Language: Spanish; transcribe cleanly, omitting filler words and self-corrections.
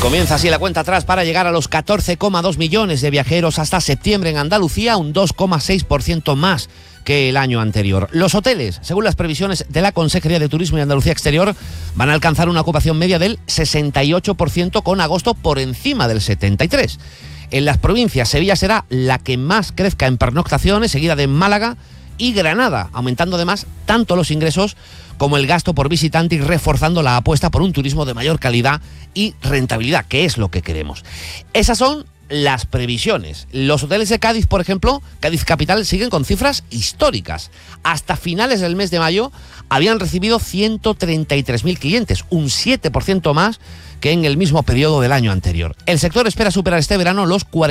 Comienza así la cuenta atrás para llegar a los 14,2 millones de viajeros hasta septiembre en Andalucía, un 2,6% más que el año anterior. Los hoteles, según las previsiones de la Consejería de Turismo y Andalucía Exterior, van a alcanzar una ocupación media del 68%, con agosto por encima del 73%. En las provincias, Sevilla será la que más crezca en pernoctaciones, seguida de Málaga y Granada, aumentando además tanto los ingresos como el gasto por visitante y reforzando la apuesta por un turismo de mayor calidad y rentabilidad, que es lo que queremos. Esas son las previsiones. Los hoteles de Cádiz, por ejemplo, Cádiz Capital, siguen con cifras históricas. Hasta finales del mes de mayo habían recibido 133.000 clientes, un 7% más que en el mismo periodo del año anterior. El sector espera superar este verano los